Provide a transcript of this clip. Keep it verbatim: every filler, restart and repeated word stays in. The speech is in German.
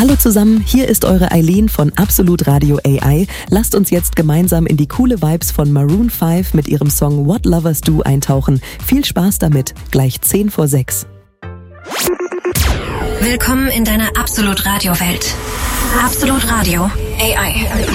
Hallo zusammen, hier ist eure Eileen von Absolut Radio A I. Lasst uns jetzt gemeinsam in die coole Vibes von Maroon fünf mit ihrem Song What Lovers Do eintauchen. Viel Spaß damit, gleich zehn vor sechs. Willkommen in deiner Absolut Radio Welt. Absolut Radio A I.